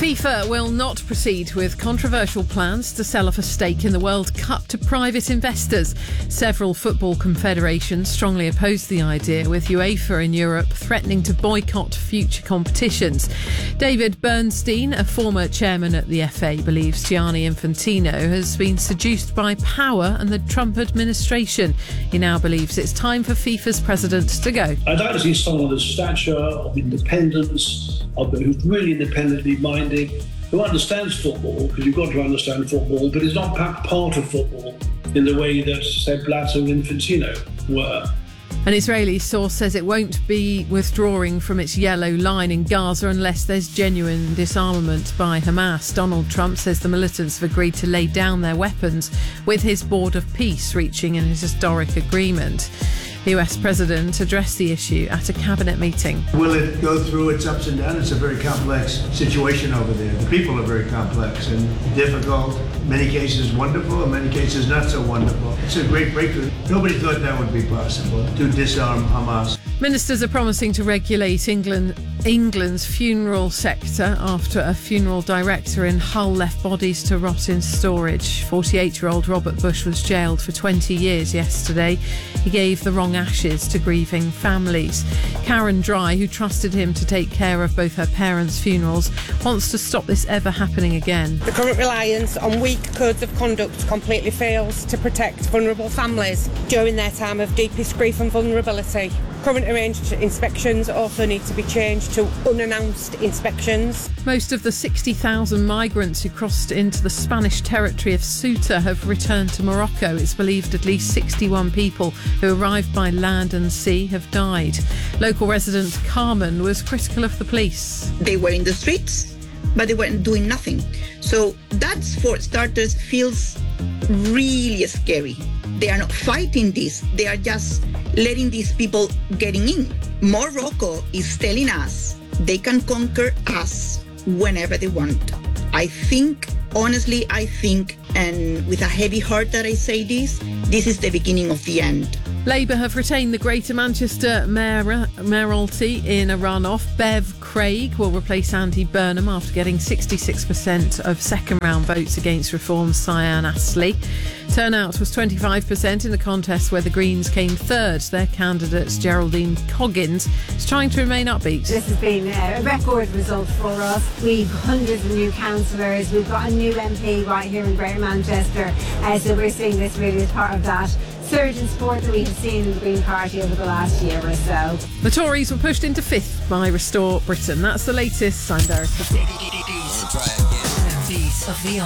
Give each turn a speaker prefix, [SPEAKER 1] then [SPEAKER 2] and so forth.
[SPEAKER 1] FIFA will not proceed with controversial plans to sell off a stake in the World Cup to private investors. Several football confederations strongly oppose the idea, with UEFA in Europe threatening to boycott future competitions. David Bernstein, a former chairman at the FA, believes Gianni Infantino has been seduced by power and the Trump administration. He now believes it's time for FIFA's president to go.
[SPEAKER 2] I'd like to see someone of stature, of independence, who's really independently minded, who understands football, because you've got to understand football, but is not part of football in the way that Sepp Blatter and Infantino were.
[SPEAKER 1] An Israeli source says it won't be withdrawing from its yellow line in Gaza unless there's genuine disarmament by Hamas. Donald Trump says the militants have agreed to lay down their weapons, with his Board of Peace reaching an historic agreement. The US president addressed the issue at a cabinet meeting.
[SPEAKER 3] Will it go through its ups and downs? It's a very complex situation over there. The people are very complex and difficult. In many cases wonderful, in many cases not so wonderful. It's a great breakthrough. Nobody thought that would be possible, to disarm Hamas.
[SPEAKER 1] Ministers are promising to regulate England's funeral sector after a funeral director in Hull left bodies to rot in storage. 48-year-old Robert Bush was jailed for 20 years yesterday. He gave the wrong ashes to grieving families. Karen Dry, who trusted him to take care of both her parents' funerals, wants to stop this ever happening again.
[SPEAKER 4] The current reliance on weak codes of conduct completely fails to protect vulnerable families during their time of deepest grief and vulnerability. Current arranged inspections also need to be changed to unannounced inspections.
[SPEAKER 1] Most of the 60,000 migrants who crossed into the Spanish territory of Ceuta have returned to Morocco. It's believed at least 61 people who arrived by land and sea have died. Local resident Carmen was critical of the police.
[SPEAKER 5] They were in the streets, but they weren't doing nothing. So that, for starters, feels really scary. They are not fighting this. They are just letting these people getting in. Morocco is telling us they can conquer us whenever they want. I think, and with a heavy heart that I say this is the beginning of the end.
[SPEAKER 1] Labour have retained the Greater Manchester mayoralty in a runoff. Bev Craig will replace Andy Burnham after getting 66% of second-round votes against Reform's Cyan Astley. Turnout was 25% in the contest where the Greens came third. Their candidate, Geraldine Coggins, is trying to remain upbeat.
[SPEAKER 6] This has been a record result for us. We've hundreds of new councillors. We've got a new MP right here in Greater Manchester. So we're seeing this really as part of that surge in support that we have seen in the Green Party over the last year or so.
[SPEAKER 1] The Tories were pushed into fifth by Restore Britain. That's the latest. I'm Derek.